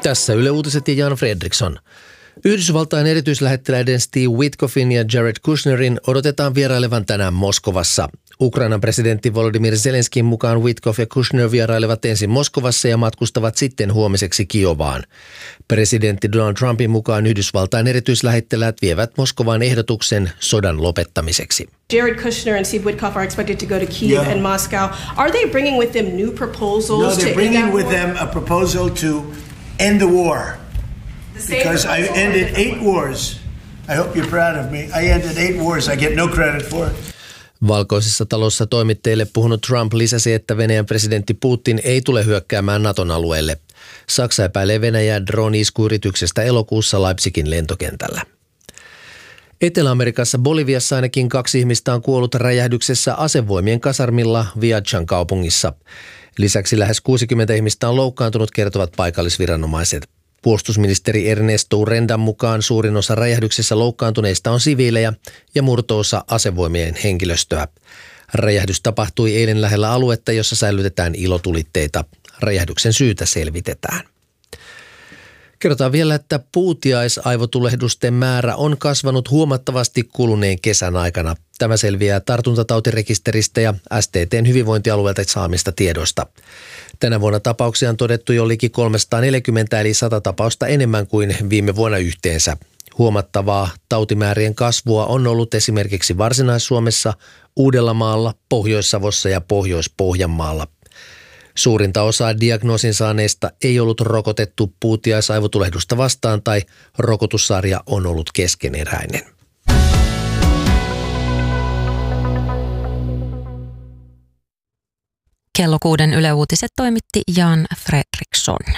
Tässä Yle Uutiset ja Jan Fredriksson. Yhdysvaltain erityislähettiläiden Steve Witkoffin ja Jared Kushnerin odotetaan vierailevan tänään Moskovassa. Ukrainan presidentti Volodymyr Zelenskin mukaan Witkoff ja Kushner vierailevat ensin Moskovassa ja matkustavat sitten huomiseksi Kiovaan. Presidentti Donald Trumpin mukaan Yhdysvaltain erityislähettiläät vievät Moskovaan ehdotuksen sodan lopettamiseksi. Jared Kushner and Steve Witkoff are expected to go to Kyiv and Moscow. Are they bringing with them new proposals? No, they're bringing with them a proposal to end the war. Because I ended 8 wars. I hope you're proud of me. I ended 8 wars. I get no credit for it. Valkoisessa talossa toimittajille puhunut Trump lisäsi, että Venäjän presidentti Putin ei tule hyökkäämään Naton alueelle. Saksa epäilee Venäjää drone-iskuyrityksestä elokuussa Leipzigin lentokentällä. Etelä-Amerikassa Boliviassa ainakin 2 ihmistä on kuollut räjähdyksessä asevoimien kasarmilla Viachan kaupungissa. Lisäksi lähes 60 ihmistä on loukkaantunut, kertovat paikallisviranomaiset. Puolustusministeri Ernesto Urendan mukaan suurin osa räjähdyksessä loukkaantuneista on siviilejä ja murto-osa asevoimien henkilöstöä. Räjähdys tapahtui eilen lähellä aluetta, jossa säilytetään ilotulitteita. Räjähdyksen syytä selvitetään. Kerrotaan vielä, että puutiaisaivotulehdusten määrä on kasvanut huomattavasti kuluneen kesän aikana. Tämä selviää tartuntatautirekisteristä ja STT:n hyvinvointialueelta saamista tiedoista. Tänä vuonna tapauksia on todettu jo liki 340 eli 100 tapausta enemmän kuin viime vuonna yhteensä. Huomattavaa tautimäärien kasvua on ollut esimerkiksi Varsinais-Suomessa, Uudellamaalla, Pohjois-Savossa ja Pohjois-Pohjanmaalla. Suurinta osaa diagnoosin saaneista ei ollut rokotettu puutiaisaivotulehdusta vastaan tai rokotussarja on ollut keskeneräinen. Kello 6 Yle Uutiset toimitti Jan Fredriksson.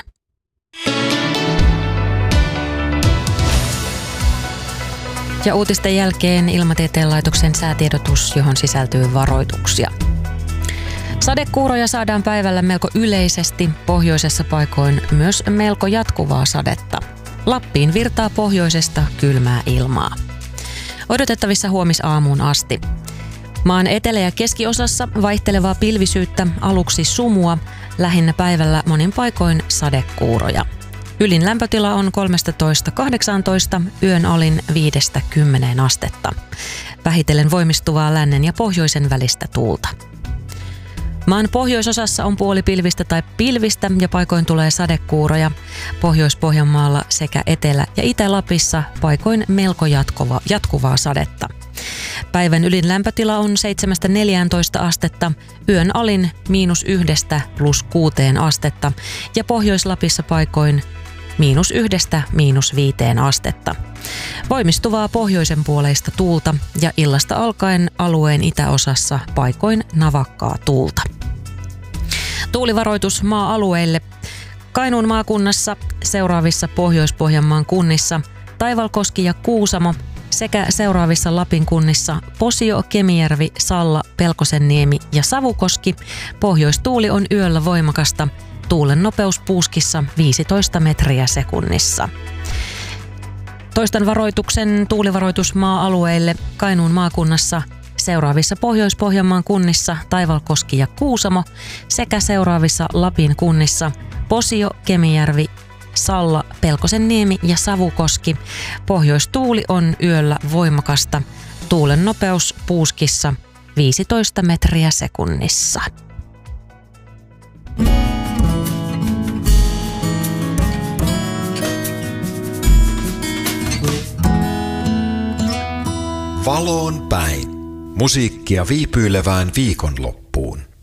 Ja uutisten jälkeen Ilmatieteen laitoksen säätiedotus, johon sisältyy varoituksia. Sadekuuroja saadaan päivällä melko yleisesti, pohjoisessa paikoin myös melko jatkuvaa sadetta. Lappiin virtaa pohjoisesta kylmää ilmaa. Odotettavissa huomisaamuun asti. Maan etelä- ja keskiosassa vaihtelevaa pilvisyyttä, aluksi sumua, lähinnä päivällä monin paikoin sadekuuroja. Ylin lämpötila on 13–18, yön alin 5–10 astetta. Vähitellen voimistuvaa lännen ja pohjoisen välistä tuulta. Maan pohjoisosassa on puolipilvistä tai pilvistä ja paikoin tulee sadekuuroja. Pohjois-Pohjanmaalla sekä Etelä- ja Itä-Lapissa paikoin melko jatkuvaa sadetta. Päivän ylin lämpötila on 7–14 astetta, yön alin -1 +6 astetta ja Pohjois-Lapissa paikoin -1–5 astetta. Voimistuvaa pohjoisen puoleista tuulta ja illasta alkaen alueen itäosassa paikoin navakkaa tuulta. Tuulivaroitus maa-alueille. Kainuun maakunnassa, seuraavissa Pohjois-Pohjanmaan kunnissa Taivalkoski ja Kuusamo sekä seuraavissa Lapin kunnissa Posio, Kemijärvi, Salla, Pelkosenniemi ja Savukoski. Pohjoistuuli on yöllä voimakasta. Tuulen nopeus puuskissa 15 metriä sekunnissa. Toistan varoituksen tuulivaroitus maa-alueille Kainuun maakunnassa, seuraavissa Pohjois-Pohjanmaan kunnissa Taivalkoski ja Kuusamo sekä seuraavissa Lapin kunnissa Posio, Kemijärvi, Salla, Pelkosenniemi ja Savukoski. Pohjoistuuli on yöllä voimakasta. Tuulen nopeus puuskissa 15 metriä sekunnissa. Valoon päin. Musiikkia viipyilevään viikonloppuun.